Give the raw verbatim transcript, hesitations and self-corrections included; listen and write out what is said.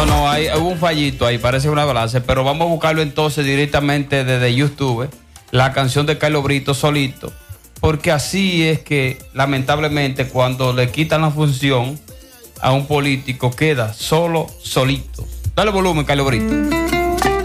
No, no, hay, hubo un fallito ahí, parece una balance, pero vamos a buscarlo entonces directamente desde YouTube, la canción de Carlos Brito solito, porque así es que lamentablemente cuando le quitan la función a un político queda solo, solito. Dale volumen, Carlos Brito.